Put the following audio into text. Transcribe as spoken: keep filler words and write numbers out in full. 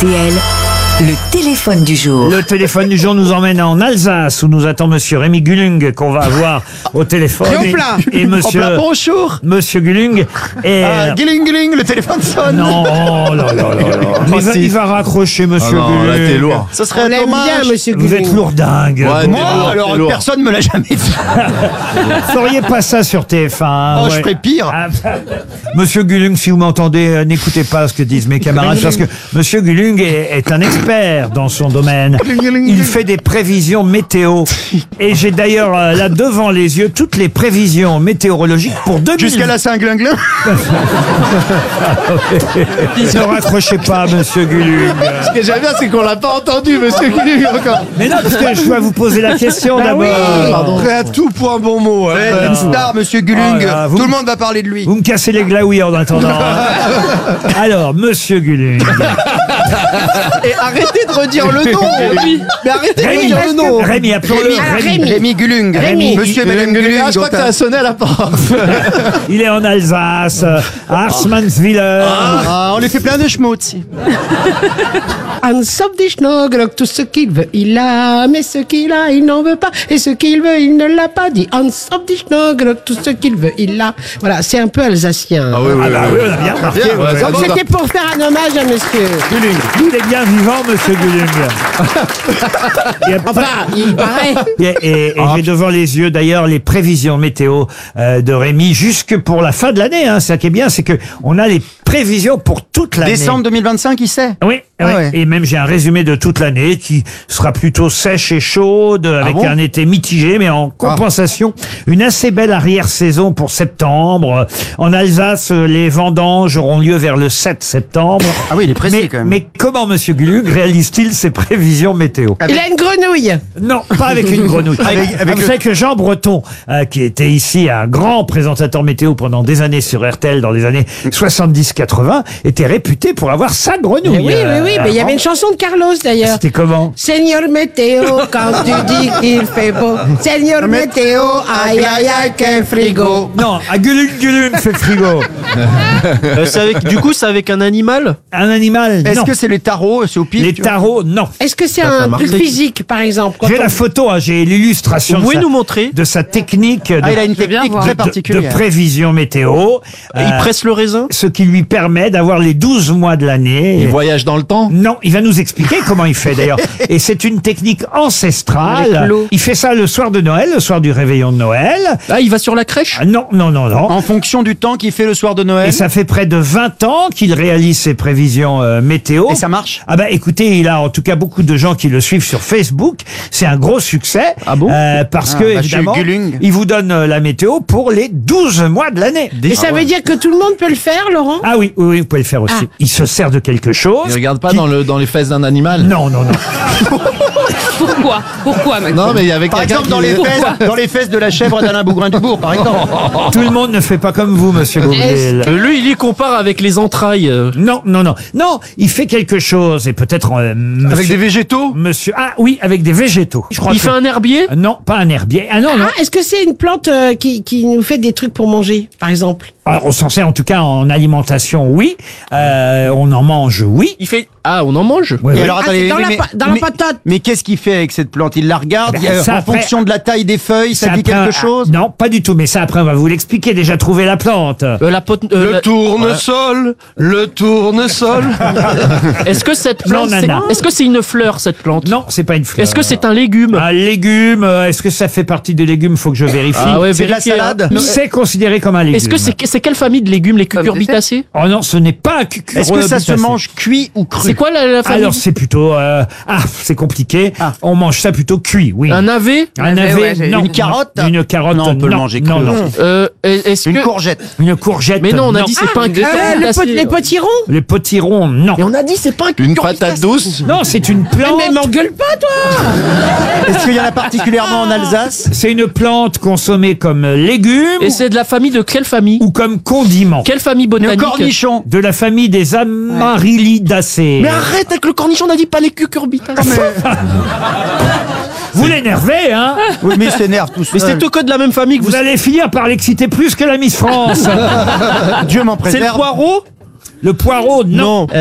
R T L, le téléphone du jour. Le téléphone du jour nous emmène en Alsace où nous attend monsieur Rémi Gulung qu'on va avoir au téléphone. Et, et monsieur, bonjour. monsieur Gulung. Et Ah, Gulung, Gulung, le téléphone sonne. non, oh là là là là. Mais il va, il va raccrocher monsieur Ah non, Gulung. là, t'es lourd. Ce serait On l'aime dommage. bien, monsieur Vous êtes Gulung. lourdingue. Ouais, Vous t'es Moi, lourd, alors t'es lourd. personne me l'a jamais fait. feriez pas ça sur T F un. Oh, je ferais pire. Ah, bah, monsieur Gulung, si vous m'entendez, euh, n'écoutez pas ce que disent mes camarades, parce que monsieur Gulung est, est un expert dans son domaine. Il fait des prévisions météo. Et j'ai d'ailleurs euh, là devant les yeux toutes les prévisions météorologiques pour deux mille vingt. Jusqu'à la Saint-Glinglin. Ne raccrochez pas, monsieur Gulung. Ce que j'aime bien, c'est qu'on l'a pas entendu, monsieur Gulung, encore. Mais non, parce que je dois vous poser la question Bah oui. d'abord. Prêt à tout pour un bon mot. hein. Ouais, une star, monsieur Gulung. Oh là, vous- Tout le monde va parler de lui. Vous me cassez les glaouis en attendant. hein. Alors, monsieur Gulung. Et arrêtez de redire le nom. Mais arrêtez de Rémi, redire le nom. Rémi, appelons-le. Ah, Rémi. Rémi. Rémi Gulung. Rémi. Monsieur et madame Gulung. Ah, je crois que ça a sonné à la porte. Il est en Alsace, à Arsmanswiller. Ah, on lui fait plein de schmutz. Hans op die Schnogrok, tout ce qu'il veut, il l'a, mais ce qu'il a, il n'en veut pas, et ce qu'il veut, il ne l'a pas dit. Hans op die Schnogrok, tout ce qu'il veut, il l'a. Voilà, c'est un peu alsacien. Ah oui, oui, Ah bah oui, on a bien remarqué. Ouais, ouais. ça Donc va. c'était pour faire un hommage à monsieur. Gulung. Il est bien vivant, monsieur Gulung. Et après- Enfin, il paraît. Et, et- et j'ai devant les yeux d'ailleurs les prévisions météo euh, de Rémi jusque pour la fin de l'année. Hein. Ça qui est bien, c'est que on a les prévisions pour toute l'année. Décembre deux mille vingt-cinq, il sait. Oui, Ah oui. ouais. Et même j'ai un résumé de toute l'année qui sera plutôt sèche et chaude, avec bon un été mitigé, mais en compensation, une assez belle arrière-saison pour septembre. En Alsace, les vendanges auront lieu vers le sept septembre. Ah oui, il est précis mais, quand même. mais comment monsieur Gulung réalise-t-il ses prévisions météo? Il a une grenouille. Non, pas avec une grenouille. Avec- avec Vous le- savez que Jean Breton, euh, qui était ici un grand présentateur météo pendant des années sur R T L dans les années soixante-dix quatre-vingt, était réputé pour avoir sa grenouille. Mais oui, oui, Euh, oui, mais il y avait une chanson de Carlos d'ailleurs. C'était comment? Seigneur météo, quand tu dis qu'il fait beau. Seigneur météo, aïe aïe aïe, quel frigo. Non, à Gulung Gulung fait frigo. Euh, c'est avec, du coup, c'est avec un animal. Un animal, Est-ce non. que c'est les tarots, c'est au pif? Les tu vois tarots, non. Est-ce que c'est Ça, ça un marche. truc physique, par exemple quand J'ai on- la photo, hein, j'ai l'illustration Vous de, pouvez sa- nous montrer de sa technique de, Ah, il a une bien technique voir. très de- de particulière. prévision météo. Il Euh, presse le raisin. ce qui lui permet d'avoir les douze mois de l'année. Il voyage dans le temps. Non, il va nous expliquer comment il fait d'ailleurs. Et c'est une technique ancestrale. Avec l'eau. Il fait ça le soir de Noël, le soir du réveillon de Noël. Ah, il va sur la crèche. Ah, non, non, non, non. En fonction du temps qu'il fait le soir de Noël. Et ça fait près de vingt ans qu'il réalise ses prévisions euh, météo. Et ça marche? Ah bah écoutez, il a en tout cas beaucoup de gens qui le suivent sur Facebook. C'est un gros succès. Ah bon Euh, Parce Ah, que bah, évidemment, chez Gulung. il vous donne euh, la météo pour les douze mois de l'année. Et ça veut dire que tout le monde peut le faire, Laurent? Ah oui, oui, oui, vous pouvez le faire aussi. Ah. Il se sert de quelque chose. Il regarde pas qui- dans, le, dans les fesses d'un animal. Non, non, non. Pourquoi Pourquoi, Maxime? Non, mais il y avait Par quelqu'un exemple, dans qui- les, fesses, dans les fesses de la chèvre d'Alain Bougrain-Dubourg, par exemple. Tout le monde ne fait pas comme vous, monsieur Boublil. Euh, lui, il y compare avec les entrailles. euh. Non, non, non. Non, il fait quelque chose et peut-être euh, monsieur, Avec des végétaux. monsieur ah oui, avec des végétaux. Je crois Il que- fait un herbier. Non, pas un herbier. Ah non, non. Ah, est-ce que c'est une plante euh, qui, qui nous fait des trucs pour manger, par exemple? Alors, on s'en sert en tout cas en alimentation, oui. Euh, on en mange, oui. Il fait. Ah, on en mange. Oui, Et oui. alors, Ah, attendez, c'est dans la mais, pa- dans la mais- patate. mais qu'est-ce qu'il fait avec cette plante? Il la regarde, Eh ben, il- ça, en après- fonction de la taille des feuilles, ça, Ça, dit après, quelque ah, chose? Non, pas du tout. Mais ça, après, on va vous l'expliquer. Déjà, trouver la plante. Euh, la pot- euh, la- tournesol. Le tournesol. Est-ce que cette Non, plante, c'est- nana. est-ce que c'est une fleur cette plante? Non, c'est pas une fleur. Est-ce que c'est un légume? un légume? euh, Est-ce que ça fait partie des légumes? Faut que je vérifie. Ah ouais, C'est de la vérifiez, hein. salade? C'est considéré comme un légume. Est-ce que c'est c'est quelle famille de légumes, les cucurbitacées? Oh non, ce n'est pas un cucurbitacé. Est-ce que ça se mange cuit ou cru? C'est quoi la, la famille? Alors c'est plutôt euh, ah c'est compliqué. Ah. On mange ça plutôt cuit, oui. Un navet? Un navet, navet, ouais, j'ai- non. Une carotte? Une carotte, Non, on peut le manger cru. Non, non. Euh, est-ce Une que courgette. Une courgette. Mais non, on a non. dit c'est pas un Euh, le cucurbitacé. pot- les potirons? Les potirons, non. Et on a dit c'est pas un Une cucurbitacé. patate douce. Non, c'est une Ah, plante. mais m'engueule pas, toi! Est-ce qu'il y en a particulièrement en Alsace? C'est une plante consommée comme légume Et c'est de la famille de quelle famille? ou comme condiment. Quelle famille Le botanique? cornichon. De la famille des Amaryllidaceae. Mais arrête avec le cornichon, on a dit pas les cucurbitacées. Vous l'énervez, hein? Oui, mais il s'énerve tout Mais seul. c'est tout que de la même famille que vous. Vous allez finir par l'exciter plus que la Miss France. Dieu m'en C'est préserve. le poireau? Le poireau, non. Non.